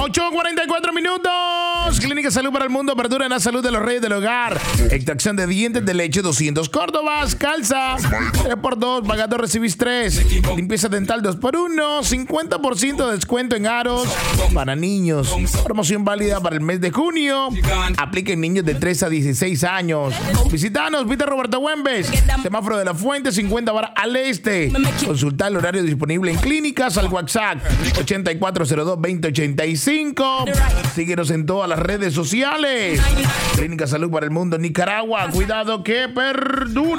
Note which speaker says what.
Speaker 1: 8:44 minutos. Clínica Salud para el Mundo. Apertura en la salud de los reyes del hogar. Extracción de dientes de leche 200 Córdobas. Calza 3x2. Pagando recibís 3. Limpieza dental 2x1. 50% de descuento en aros para niños. Promoción válida para el mes de junio. Aplica en niños de 3 a 16 años. Visitanos, Peter Roberto Güembes. Semáforo de la Fuente, 50 bar al este. Consulta el horario disponible en clínicas al WhatsApp 8402-2085. Síguenos en todas las redes sociales. Clínica Salud para el Mundo, Nicaragua. Cuidado que perdura.